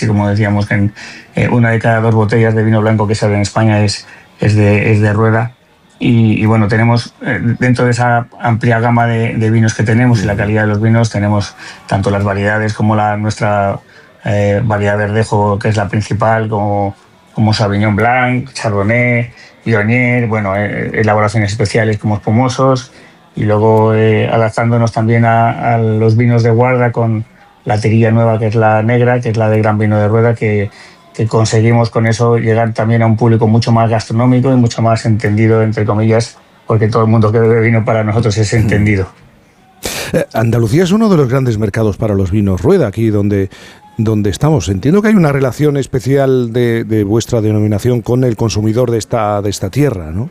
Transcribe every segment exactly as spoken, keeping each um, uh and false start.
casi como decíamos, que en, eh, una de cada dos botellas de vino blanco que sale en España es, es, de, es de Rueda. Y, y bueno, tenemos eh, dentro de esa amplia gama de, de vinos que tenemos y la calidad de los vinos, tenemos tanto las variedades como la nuestra eh, variedad verdejo, que es la principal, como, como Sauvignon Blanc, Chardonnay, Viognier, bueno, eh, elaboraciones especiales como espumosos, y luego eh, adaptándonos también a, a los vinos de guarda con la tirilla nueva, que es la negra, que es la de Gran Vino de Rueda, que que conseguimos con eso llegar también a un público mucho más gastronómico y mucho más entendido, entre comillas, porque todo el mundo que bebe vino para nosotros es entendido. Eh, Andalucía es uno de los grandes mercados para los vinos Rueda, aquí donde, donde estamos. Entiendo que hay una relación especial de, de vuestra denominación con el consumidor de esta, de esta tierra, ¿no?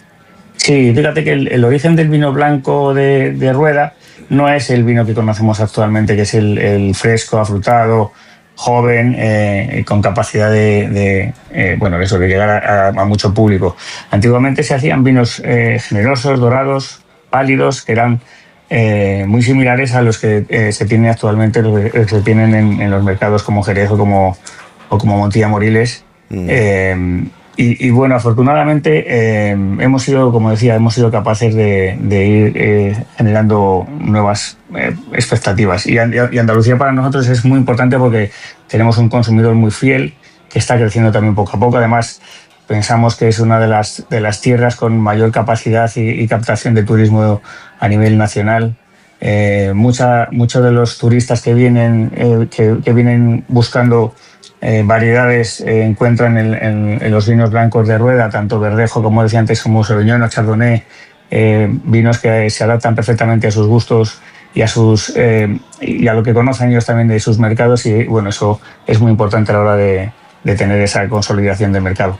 Sí, fíjate que el, el origen del vino blanco de, de Rueda no es el vino que conocemos actualmente, que es el, el fresco, afrutado, joven, eh, con capacidad de, de eh, bueno, eso, de llegar a, a, a mucho público. Antiguamente se hacían vinos eh, generosos, dorados, pálidos, que eran eh, muy similares a los que eh, se tienen actualmente, los que se tienen en, en los mercados como Jerez o como, o como Montilla Moriles. Mm. Eh, y, y bueno, afortunadamente eh, hemos sido, como decía, hemos sido capaces de, de ir eh, generando nuevas eh, expectativas. Y, y Andalucía para nosotros es muy importante porque tenemos un consumidor muy fiel que está creciendo también poco a poco. Además, pensamos que es una de las, de las tierras con mayor capacidad y, y captación de turismo a nivel nacional. Eh, mucha, muchos de los turistas que vienen, eh, que, que vienen buscando Eh, variedades eh, encuentran en, en, en los vinos blancos de Rueda, tanto verdejo, como decía antes, como Sauvignon o Chardonnay, eh, vinos que se adaptan perfectamente a sus gustos y a sus eh, y a lo que conocen ellos también de sus mercados, y bueno, eso es muy importante a la hora de, de tener esa consolidación del mercado.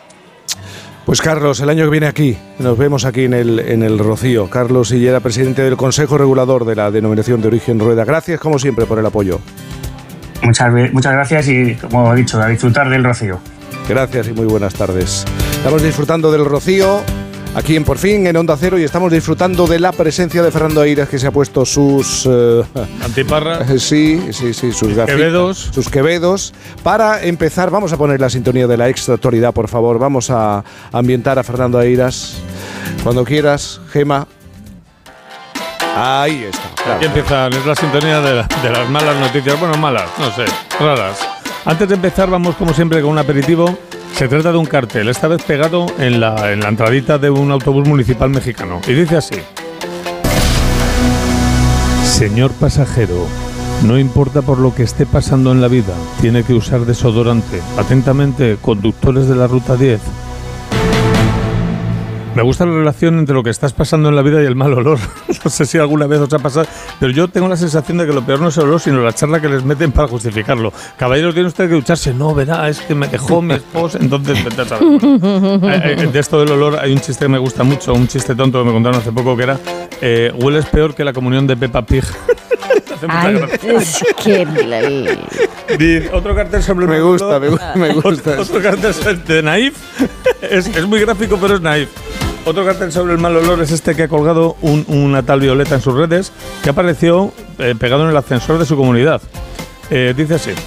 Pues Carlos, el año que viene aquí, nos vemos aquí en el, en el Rocío. Carlos Sillera, presidente del Consejo Regulador de la Denominación de Origen Rueda. Gracias, como siempre, por el apoyo. Muchas, muchas gracias y, como he dicho, a disfrutar del Rocío. Gracias y muy buenas tardes. Estamos disfrutando del Rocío aquí en Por Fin, en Onda Cero, y estamos disfrutando de la presencia de Fernando Eiras, que se ha puesto sus... Uh, antiparras. Sí, sí, sí, sus gafitas, quevedos. Sus quevedos. Para empezar, vamos a poner la sintonía de la extra actualidad, por favor. Vamos a ambientar a Fernando Eiras. Cuando quieras, Gema. Ahí está. Claro. Aquí empieza, es la sintonía de, la, de las malas noticias. Bueno, malas, no sé, raras. Antes de empezar, vamos como siempre con un aperitivo. Se trata de un cartel, esta vez pegado en la, en la entradita de un autobús municipal mexicano. Y dice así: señor pasajero, no importa por lo que esté pasando en la vida, tiene que usar desodorante. Atentamente, conductores de la Ruta diez. Me gusta la relación entre lo que estás pasando en la vida y el mal olor. No sé si alguna vez os ha pasado, pero yo tengo la sensación de que lo peor no es el olor, sino la charla que les meten para justificarlo. Caballero, tiene usted que ducharse. No, verá, es que me dejó mi esposa. Entonces, vete a saber. Bueno, de esto del olor hay un chiste que me gusta mucho, un chiste tonto que me contaron hace poco, que era eh, hueles peor que la comunión de Peppa Pig. Ay, es que... Dice, otro cartel sobre el me gusta, me gusta, me gusta. Otro, otro cartel de Naif. Es, es muy gráfico, pero es Naif. Otro cartel sobre el mal olor es este que ha colgado un, una tal Violeta en sus redes, que apareció eh, pegado en el ascensor de su comunidad. Eh, dice así: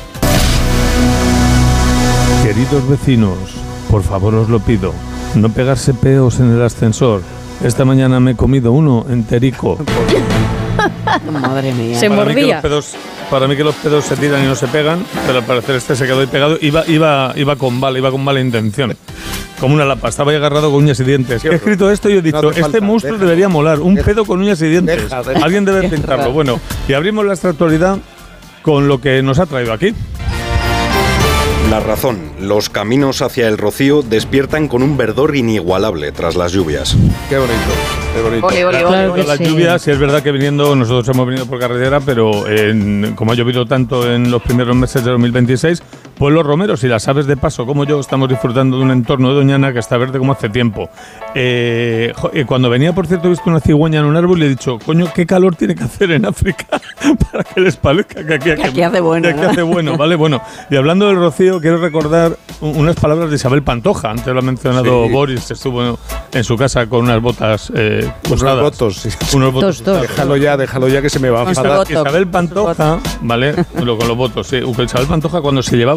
queridos vecinos, por favor os lo pido, no pegarse peos en el ascensor. Esta mañana me he comido uno enterico. Madre mía. Se para mordía. Mí que los pedos, para mí que los pedos se tiran y no se pegan, pero al parecer este se quedó ahí pegado. Iba, iba, iba con mala, iba con mala intención. Como una lapa, estaba ahí agarrado con uñas y dientes. He escrito esto y he dicho, no este falta, monstruo deja, debería molar, un deja, pedo con uñas y dientes. Deja, deja, Alguien debe deja, pintarlo. Bueno, y abrimos la actualidad con lo que nos ha traído aquí. La razón, los caminos hacia el Rocío despiertan con un verdor inigualable tras las lluvias. Qué bonito, qué bonito. Ole, ole, ole, claro ole. Las sí. lluvias, sí es verdad que viniendo, nosotros hemos venido por carretera, pero en, como ha llovido tanto en los primeros meses de dos mil veintiséis, pues los romeros y las aves de paso, como yo, estamos disfrutando de un entorno de Doñana que está verde como hace tiempo. Eh, cuando venía, por cierto, he visto una cigüeña en un árbol y le he dicho, coño, qué calor tiene que hacer en África para que les parezca que aquí, que aquí hace bueno. Que aquí ¿no? hace bueno, ¿vale? Bueno, y hablando del Rocío, quiero recordar unas palabras de Isabel Pantoja. Antes lo ha mencionado sí. Boris, estuvo en su casa con unas botas eh, unos votos, sí. Unos votos. Dos, dos. Déjalo ya, déjalo ya que se me va a enfadar. Isabel Pantoja, ¿vale? Con los votos, sí. Isabel Pantoja, cuando se llevaba